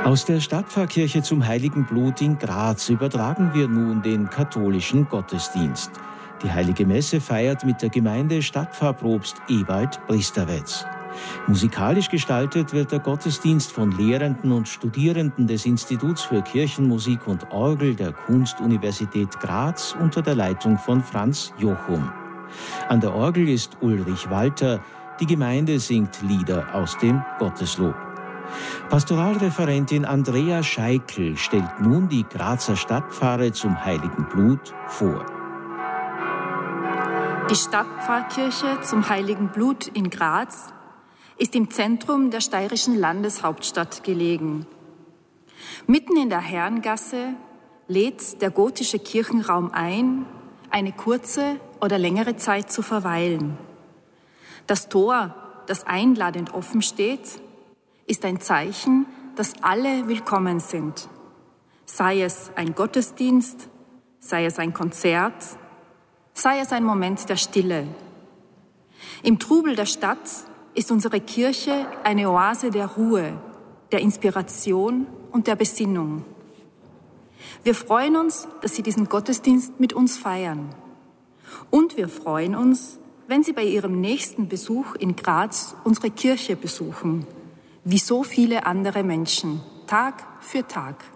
Aus der Stadtpfarrkirche zum Heiligen Blut in Graz übertragen wir nun den katholischen Gottesdienst. Die Heilige Messe feiert mit der Gemeinde Stadtpfarrpropst Ewald Priesterwetz. Musikalisch gestaltet wird der Gottesdienst von Lehrenden und Studierenden des Instituts für Kirchenmusik und Orgel der Kunstuniversität Graz unter der Leitung von Franz Jochum. An der Orgel ist Ulrich Walter. Die Gemeinde singt Lieder aus dem Gotteslob. Pastoralreferentin Andrea Scheikel stellt nun die Grazer Stadtpfarre zum Heiligen Blut vor. Die Stadtpfarrkirche zum Heiligen Blut in Graz ist im Zentrum der steirischen Landeshauptstadt gelegen. Mitten in der Herrengasse lädt der gotische Kirchenraum ein, eine kurze oder längere Zeit zu verweilen. Das Tor, das einladend offen steht, ist ein Zeichen, dass alle willkommen sind. Sei es ein Gottesdienst, sei es ein Konzert, sei es ein Moment der Stille. Im Trubel der Stadt ist unsere Kirche eine Oase der Ruhe, der Inspiration und der Besinnung. Wir freuen uns, dass Sie diesen Gottesdienst mit uns feiern. Und wir freuen uns, wenn Sie bei Ihrem nächsten Besuch in Graz unsere Kirche besuchen, wie so viele andere Menschen, Tag für Tag.